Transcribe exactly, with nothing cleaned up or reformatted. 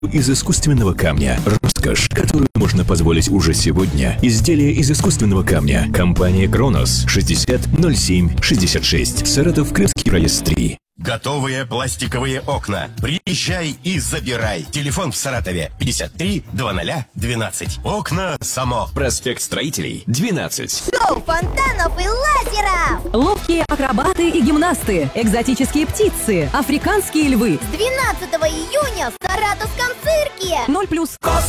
из искусственного камня. Роскошь, которую можно позволить уже сегодня. Изделие из искусственного камня. Компания Кронос. шестьдесят ноль семь шестьдесят шесть. Саратов, Крымский проезд три. Готовые пластиковые окна. Приезжай и забирай. Телефон в Саратове пятьдесят три двадцать двенадцать. Окна само. Проспект Строителей, двенадцать. Шоу фонтанов и лазеров. Ловкие акробаты и гимнасты. Экзотические птицы. Африканские львы. С двенадцатого июня в Саратовском цирке. Ноль плюс. Космос.